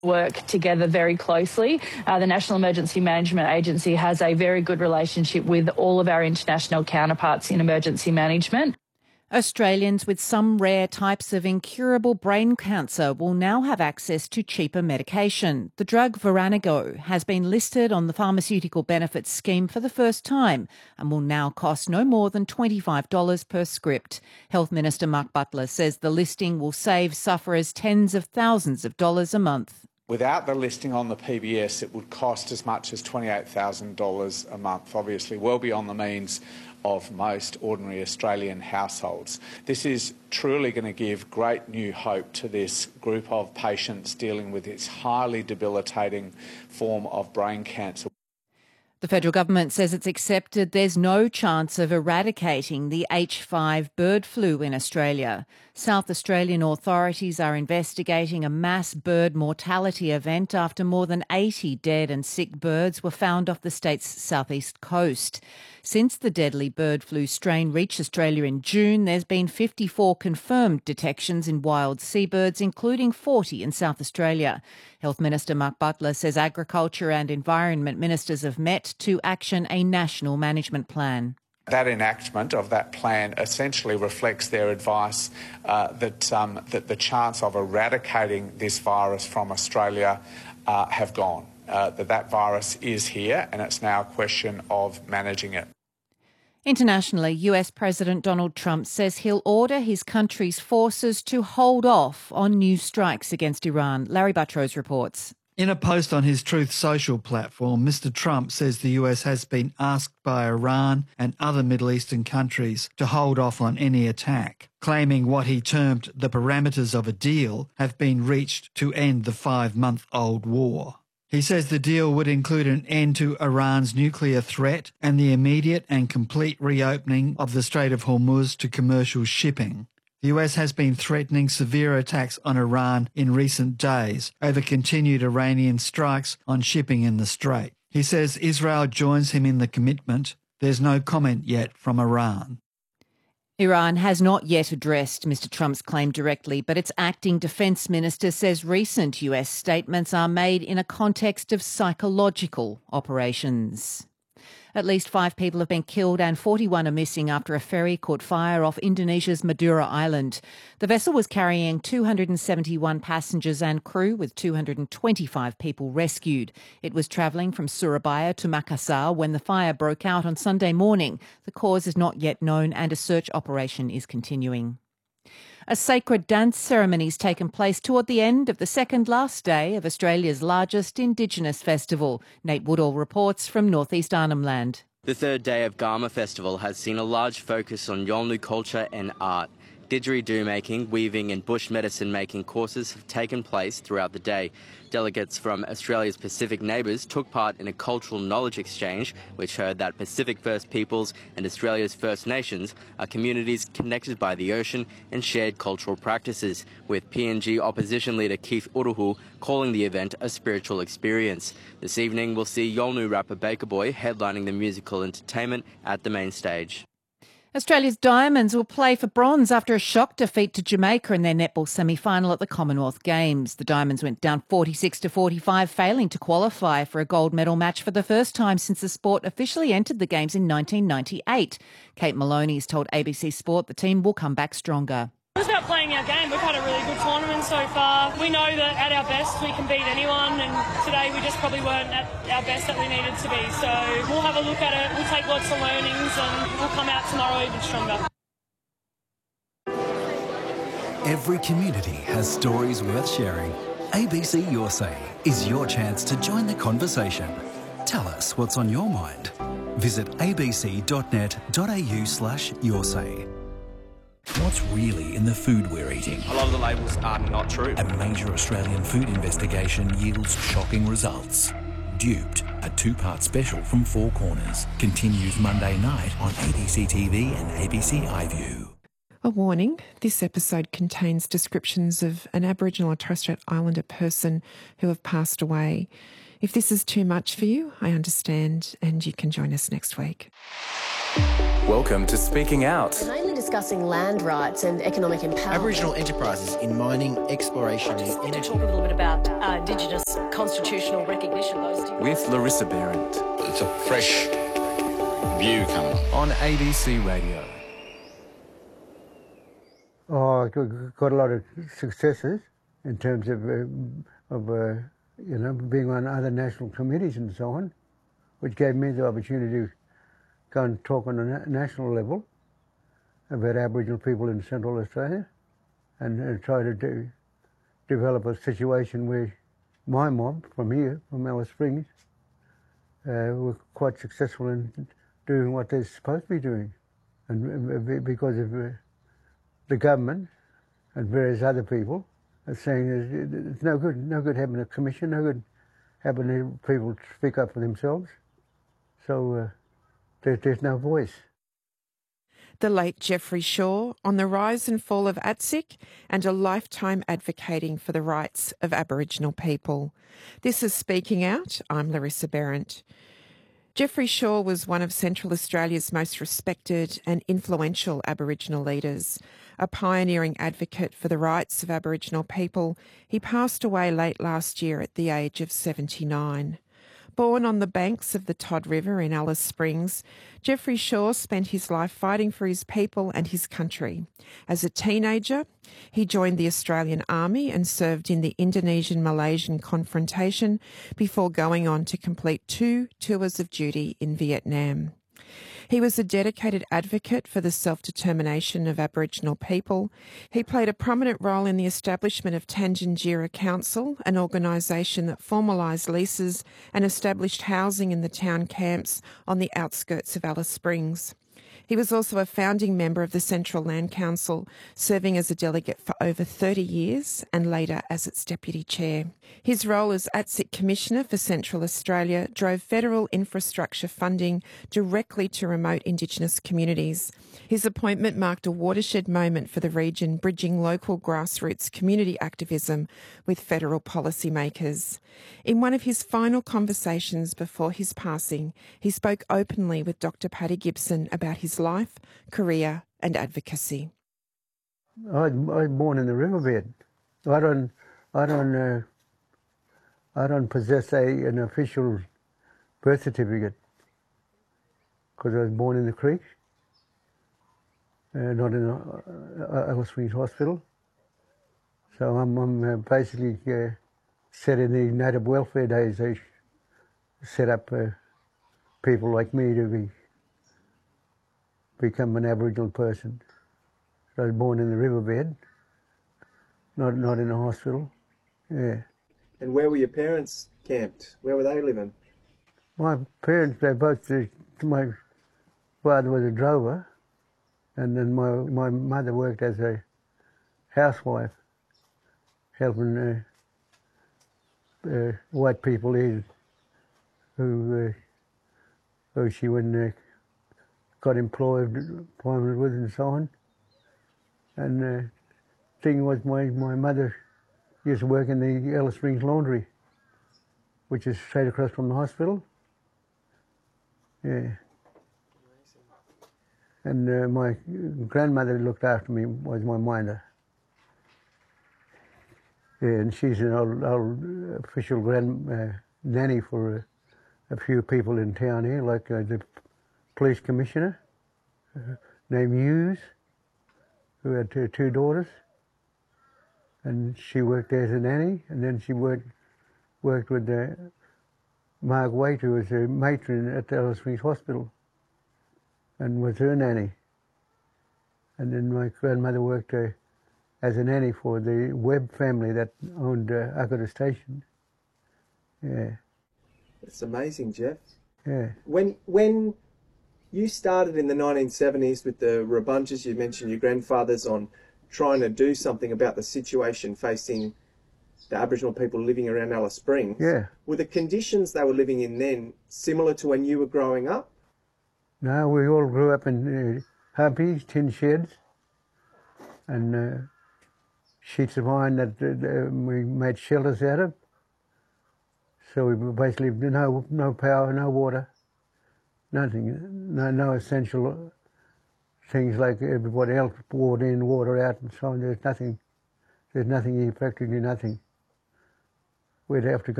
work together very closely. The National Emergency Management Agency has a very good relationship with all of our international counterparts in emergency management. Australians with some rare types of incurable brain cancer will now have access to cheaper medication. The drug Voranigo has been listed on the Pharmaceutical Benefits Scheme for the first time and will now cost no more than $25 per script. Health Minister Mark Butler says the listing will save sufferers tens of thousands of dollars a month. Without the listing on the PBS, it would cost as much as $28,000 a month, obviously well beyond the means of most ordinary Australian households. This is truly going to give great new hope to this group of patients dealing with this highly debilitating form of brain cancer. The federal government says it's accepted there's no chance of eradicating the H5 bird flu in Australia. South Australian authorities are investigating a mass bird mortality event after more than 80 dead and sick birds were found off the state's southeast coast. Since the deadly bird flu strain reached Australia in June, there's been 54 confirmed detections in wild seabirds, including 40 in South Australia. Health Minister Mark Butler says Agriculture and Environment ministers have met to action a national management plan. That enactment of that plan essentially reflects their advice that the chance of eradicating this virus from Australia have gone. That virus is here and it's now a question of managing it. Internationally, US President Donald Trump says he'll order his country's forces to hold off on new strikes against Iran. Larry Buttrose reports. In a post on his Truth Social platform, Mr Trump says the US has been asked by Iran and other Middle Eastern countries to hold off on any attack, claiming what he termed the parameters of a deal have been reached to end the 5-month-old war. He says the deal would include an end to Iran's nuclear threat and the immediate and complete reopening of the Strait of Hormuz to commercial shipping. The US has been threatening severe attacks on Iran in recent days over continued Iranian strikes on shipping in the strait. He says Israel joins him in the commitment. There's no comment yet from Iran. Iran has not yet addressed Mr Trump's claim directly, but its acting defence minister says recent US statements are made in a context of psychological operations. At least 5 people have been killed and 41 are missing after a ferry caught fire off Indonesia's Madura Island. The vessel was carrying 271 passengers and crew, with 225 people rescued. It was travelling from Surabaya to Makassar when the fire broke out on Sunday morning. The cause is not yet known and a search operation is continuing. A sacred dance ceremony has taken place toward the end of the second last day of Australia's largest Indigenous festival. Nate Woodall reports from North East Arnhem Land. The third day of Garma Festival has seen a large focus on Yolngu culture and art. Didgeridoo making, weaving and bush medicine making courses have taken place throughout the day. Delegates from Australia's Pacific neighbours took part in a cultural knowledge exchange, which heard that Pacific First Peoples and Australia's First Nations are communities connected by the ocean and shared cultural practices, with PNG opposition leader Keith Uruhu calling the event a spiritual experience. This evening we'll see Yolngu rapper Baker Boy headlining the musical entertainment at the main stage. Australia's Diamonds will play for bronze after a shock defeat to Jamaica in their netball semi-final at the Commonwealth Games. The Diamonds went down 46-45, failing to qualify for a gold medal match for the first time since the sport officially entered the Games in 1998. Kate Maloney has told ABC Sport the team will come back stronger. It's about playing our game. We've had a really good tournament so far. We know that at our best we can beat anyone, and today we just probably weren't at our best that we needed to be. So we'll have a look at it, we'll take lots of learnings and we'll come out tomorrow even stronger. Every community has stories worth sharing. ABC Your Say is your chance to join the conversation. Tell us what's on your mind. Visit abc.net.au/yoursay. What's really in the food we're eating? A lot of the labels are not true. A major Australian food investigation yields shocking results. Duped, a 2-part special from Four Corners, continues Monday night on ABC TV and ABC iView. A warning, this episode contains descriptions of an Aboriginal and Torres Strait Islander person who have passed away. If this is too much for you, I understand, and you can join us next week. Welcome to Speaking Out. We're mainly discussing land rights and economic empowerment. Aboriginal enterprises in mining, exploration and energy. To talk a little bit about Indigenous constitutional recognition. With Larissa Behrendt. It's a fresh view coming on ABC Radio. Oh, I got a lot of successes in terms of being on other national committees and so on, which gave me the opportunity to go and talk on a national level about Aboriginal people in Central Australia and try to develop a situation where my mob from here, from Alice Springs, were quite successful in doing what they're supposed to be doing. And because of the government and various other people are saying it's no good having a commission, no good having people speak up for themselves. So there's no voice. The late Geoffrey Shaw on the rise and fall of ATSIC and a lifetime advocating for the rights of Aboriginal people. This is Speaking Out. I'm Larissa Behrendt. Geoffrey Shaw was one of Central Australia's most respected and influential Aboriginal leaders. A pioneering advocate for the rights of Aboriginal people, he passed away late last year at the age of 79. Born on the banks of the Todd River in Alice Springs, Geoffrey Shaw spent his life fighting for his people and his country. As a teenager, he joined the Australian Army and served in the Indonesian-Malaysian confrontation before going on to complete 2 tours of duty in Vietnam. He was a dedicated advocate for the self-determination of Aboriginal people. He played a prominent role in the establishment of Tangentyere Council, an organisation that formalised leases and established housing in the town camps on the outskirts of Alice Springs. He was also a founding member of the Central Land Council, serving as a delegate for over 30 years and later as its deputy chair. His role as ATSIC Commissioner for Central Australia drove federal infrastructure funding directly to remote Indigenous communities. His appointment marked a watershed moment for the region, bridging local grassroots community activism with federal policymakers. In one of his final conversations before his passing, he spoke openly with Dr. Paddy Gibson about his life, career and advocacy. I was born in the riverbed. I don't possess an official birth certificate because I was born in the creek, not in Alice Springs Hospital. So I'm basically set in the native welfare days. They set up people like me to become an Aboriginal person. So I was born in the riverbed, not in a hospital. Yeah. And where were your parents camped? Where were they living? My parents, my father was a drover, and then my mother worked as a housewife, helping white people in who she wouldn't got employment with and so on. And the thing was my mother used to work in the Alice Springs Laundry, which is straight across from the hospital. Yeah. And my grandmother looked after me, was my minder. Yeah, and she's an old official nanny for a few people in town here, like the police commissioner named Hughes, who had two daughters, and she worked there as a nanny, and then she worked with Mark Waite, who was a matron at the Alice Springs Hospital, and was her nanny. And then my grandmother worked as a nanny for the Webb family that owned Agata Station. Yeah. It's amazing, Jeff. Yeah. When you started in the 1970s with the Rabunjas, you mentioned your grandfathers on trying to do something about the situation facing the Aboriginal people living around Alice Springs. Yeah. Were the conditions they were living in then similar to when you were growing up? No, we all grew up in hubbies, tin sheds, and sheets of iron that we made shelters out of. So we basically no power, no water, Nothing, no essential things like everybody else, water in, water out and so on. There's nothing here, practically nothing. We'd have to go